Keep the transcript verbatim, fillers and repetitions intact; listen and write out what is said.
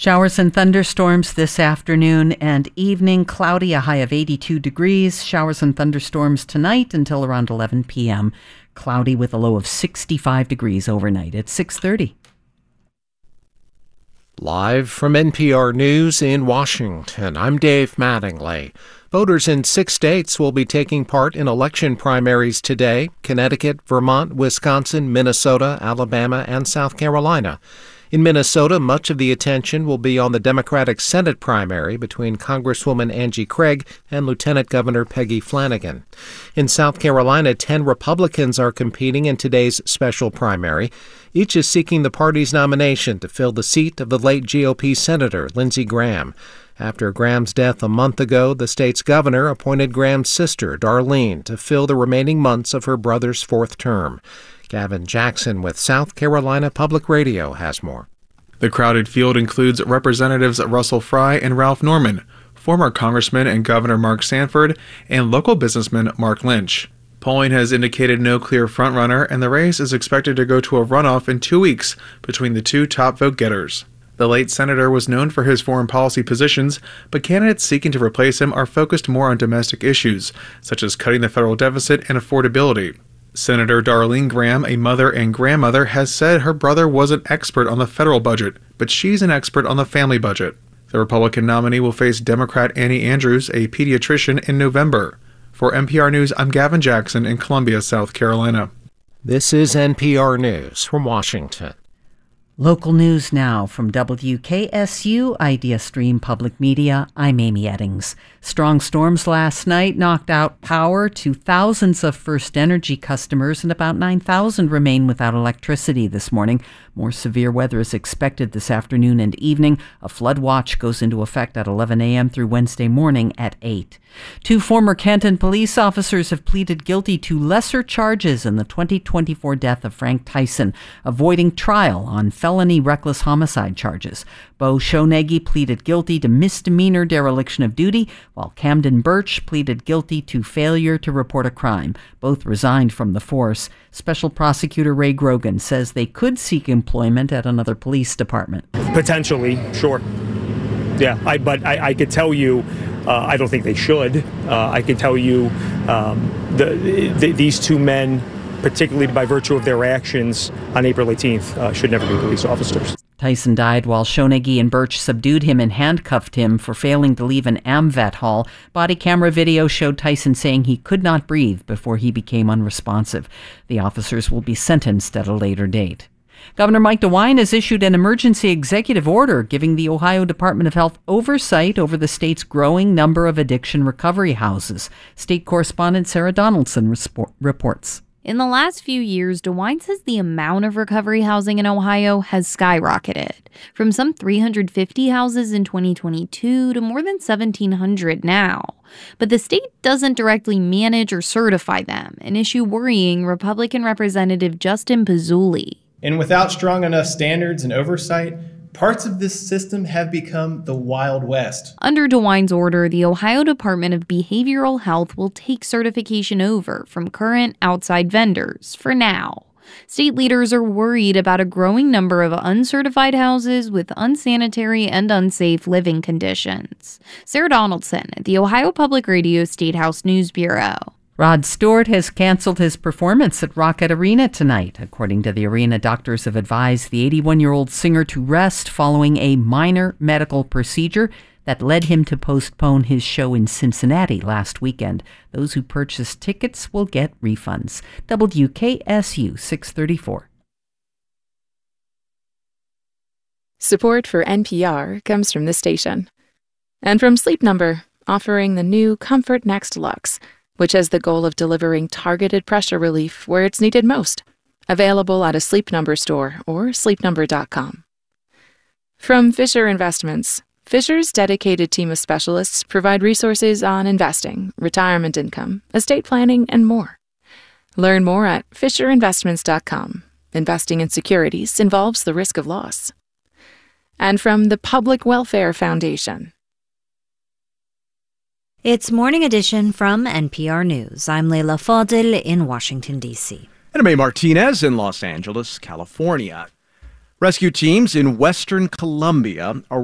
Showers and thunderstorms this afternoon and evening. Cloudy, a high of eighty-two degrees. Showers and thunderstorms tonight until around eleven p.m. Cloudy with a low of sixty-five degrees overnight at six thirty. Live from N P R News in Washington, I'm Dave Mattingly. Voters in six states will be taking part in election primaries today: Connecticut, Vermont, Wisconsin, Minnesota, Alabama, and South Carolina. In Minnesota, much of the attention will be on the Democratic Senate primary between Congresswoman Angie Craig and Lieutenant Governor Peggy Flanagan. In South Carolina, ten Republicans are competing in today's special primary. Each is seeking the party's nomination to fill the seat of the late G O P Senator Lindsey Graham. After Graham's death a month ago, the state's governor appointed Graham's sister, Darlene, to fill the remaining months of her brother's fourth term. Gavin Jackson with South Carolina Public Radio has more. The crowded field includes Representatives Russell Fry and Ralph Norman, former Congressman and Governor Mark Sanford, and local businessman Mark Lynch. Polling has indicated no clear frontrunner, and the race is expected to go to a runoff in two weeks between the two top vote-getters. The late senator was known for his foreign policy positions, but candidates seeking to replace him are focused more on domestic issues, such as cutting the federal deficit and affordability. Senator Darlene Graham, a mother and grandmother, has said her brother was an expert on the federal budget, but she's an expert on the family budget. The Republican nominee will face Democrat Annie Andrews, a pediatrician, in November. For N P R News, I'm Gavin Jackson in Columbia, South Carolina. This is N P R News from Washington. Local news now from W K S U Idea Stream Public Media. I'm Amy Eddings. Strong storms last night knocked out power to thousands of First Energy customers, and about nine thousand remain without electricity this morning. More severe weather is expected this afternoon and evening. A flood watch goes into effect at eleven a.m. through Wednesday morning at eight. Two former Canton police officers have pleaded guilty to lesser charges in the twenty twenty-four death of Frank Tyson, avoiding trial on felony reckless homicide charges. Bo Shonegi pleaded guilty to misdemeanor dereliction of duty, while Camden Birch pleaded guilty to failure to report a crime. Both resigned from the force. Special Prosecutor Ray Grogan says they could seek employment at another police department. Potentially, sure. Yeah, I, but I, I could tell you, uh, I don't think they should. Uh, I can tell you um, the, the, these two men, particularly by virtue of their actions on April eighteenth, uh, should never be police officers. Tyson died while Shonegi and Birch subdued him and handcuffed him for failing to leave an AmVet hall. Body camera video showed Tyson saying he could not breathe before he became unresponsive. The officers will be sentenced at a later date. Governor Mike DeWine has issued an emergency executive order giving the Ohio Department of Health oversight over the state's growing number of addiction recovery houses. State correspondent Sarah Donaldson respo- reports. In the last few years, DeWine says the amount of recovery housing in Ohio has skyrocketed, from some three hundred fifty houses in twenty twenty-two to more than seventeen hundred now. But the state doesn't directly manage or certify them, an issue worrying Republican Representative Justin Pizzuli. And without strong enough standards and oversight, parts of this system have become the Wild West. Under DeWine's order, the Ohio Department of Behavioral Health will take certification over from current outside vendors for now. State leaders are worried about a growing number of uncertified houses with unsanitary and unsafe living conditions. Sarah Donaldson at the Ohio Public Radio State House News Bureau. Rod Stewart has canceled his performance at Rocket Arena tonight. According to the arena, doctors have advised the eighty-one-year-old singer to rest following a minor medical procedure that led him to postpone his show in Cincinnati last weekend. Those who purchased tickets will get refunds. W K S U six thirty-four. Support for N P R comes from this station. And from Sleep Number, offering the new Comfort Next Luxe, which has the goal of delivering targeted pressure relief where it's needed most. Available at a Sleep Number store or sleep number dot com. From Fisher Investments, Fisher's dedicated team of specialists provide resources on investing, retirement income, estate planning, and more. Learn more at fisher investments dot com. Investing in securities involves the risk of loss. And from the Public Welfare Foundation. It's Morning Edition from N P R News. I'm Leila Fadil in Washington, D C. And I'm A. Martinez in Los Angeles, California. Rescue teams in western Colombia are